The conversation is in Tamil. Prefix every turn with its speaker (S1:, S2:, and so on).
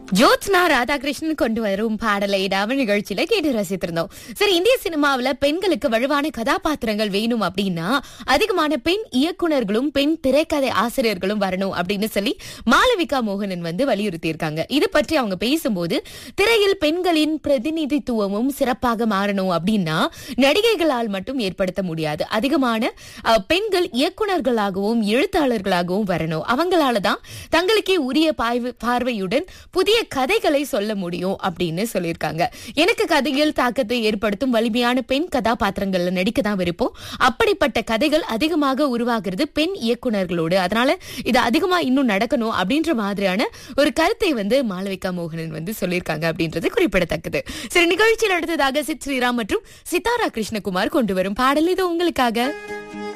S1: ஜோத்ஸ்னா ராதாகிருஷ்ணன் கொண்டு வரும் பாடலை நாம நிகழ்ச்சியில கேட்டு ரசித்திருந்தோம். சரி, இந்திய சினிமாவில பெண்களுக்கு வலுவான கதாபாத்திரங்கள் வேணும் அப்படின்னா அதிகமான பெண் இயக்குனர்களும் பெண் திரைக்கதை ஆசிரியர்களும் வரணும் அப்படின்னு சொல்லி மாளவிகா மோகனன் வலியுறுத்தி இருக்காங்க. இது பற்றி அவங்க பேசும்போது, திரையில் பெண்களின் பிரதிநிதித்துவமும் சிறப்பாக மாறணும் அப்படின்னா நடிகைகளால் மட்டும் ஏற்படுத்த முடியாது. அதிகமான பெண்கள் இயக்குனர்களாகவும் எழுத்தாளர்களாகவும் வரணும். அவங்களாலதான் தங்களுக்கே உரிய பார்வையுடன் புதிய கதைகளை சொல்ல முடியும் அப்படின்னு சொல்லியிருக்காங்க. எனக்கு கதையில் தாக்கத்தை ஏற்படுத்தும் வலிமையான பெண் கதாபாத்திரங்கள்ல நடிக்க தான் விருப்பம். அப்படிப்பட்ட கதைகள் அதிகமாக உருவாகிறது பெண் இயக்குனர்களோடு. அதனால இது அதிகமா இன்னும் நடக்கணும் அப்படின்ற மாதிரியான ஒரு கருத்தை மாளவிகா மோகனன் சொல்லியிருக்காங்க அப்படின்றது குறிப்பிடத்தக்கது. சரி, நிகழ்ச்சியில் அடுத்ததாக சித் ஸ்ரீராம் மற்றும் சித்தாரா கிருஷ்ணகுமார் கொண்டு வரும் பாடல் இது உங்களுக்காக.